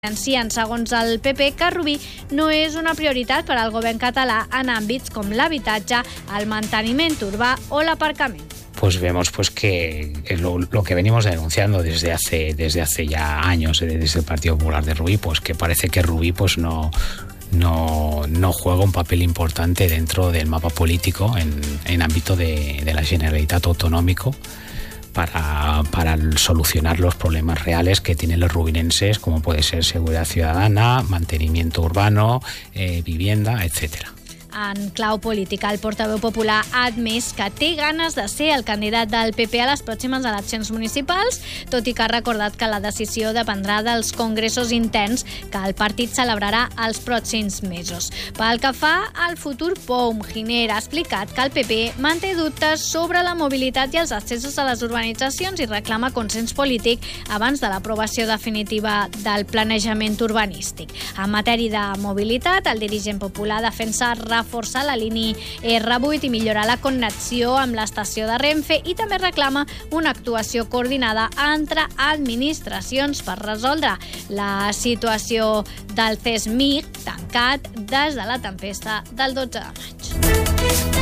Segons el PP, que Rubí no és una prioritat per al govern català en àmbits com l'habitatge, el manteniment urbà o l'aparcament. Pues vemos que lo que venimos denunciando desde hace ya años desde el Partido Popular de Rubí, pues que parece que Rubí pues no juega un papel importante dentro del mapa político en ámbito de la Generalitat autonómico para solucionar los problemas reales que tienen los rubinenses, como puede ser seguridad ciudadana, mantenimiento urbano, vivienda, etcétera. En clau política, el portaveu popular ha admès que té ganes de ser el candidat del PP a les pròximes eleccions municipals, tot i que ha recordat que la decisió dependrà dels congressos interns que el partit celebrarà els pròxims mesos. Pel que fa al futur POUM, Giner ha explicat que el PP manté dubtes sobre la mobilitat i els accessos a les urbanitzacions i reclama consens polític abans de l'aprovació definitiva del planejament urbanístic. En matèria de mobilitat, el dirigent popular defensa reforçar la línia R8 i millorar la connexió amb l'estació de Renfe i també reclama una actuació coordinada entre administracions per resoldre la situació del CESMIC tancat des de la tempesta del 12 de maig.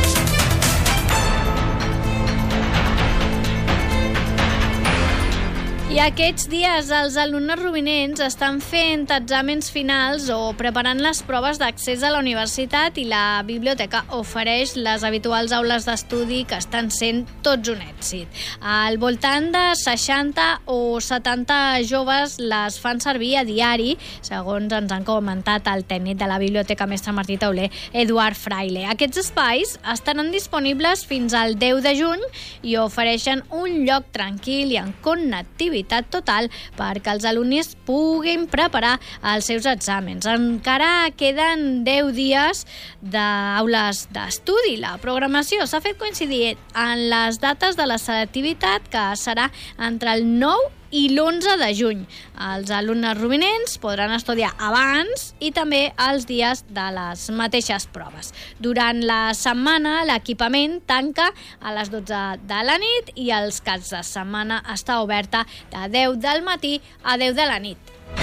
I aquests dies els alumnes rubinencs estan fent exàmens finals o preparant les proves d'accés a la universitat i la biblioteca ofereix les habituals aules d'estudi que estan sent tots un èxit. Al voltant de 60 o 70 joves les fan servir a diari, segons ens han comentat el tècnic de la Biblioteca Mestre Martí Tauler, Eduard Fraile. Aquests espais estaran disponibles fins al 10 de juny i ofereixen un lloc tranquil i en connectivitat total perquè els alumnes puguin preparar els seus exàmens. Encara queden 10 dies d'aules d'estudi. La programació s'ha fet coincidir en les dates de la selectivitat, que serà entre el 9 i l'11 de juny. Els alumnes rubinencs podran estudiar abans i també els dies de les mateixes proves. Durant la setmana, l'equipament tanca a les 12 de la nit i els caps de setmana està oberta de 10 del matí a 10 de la nit.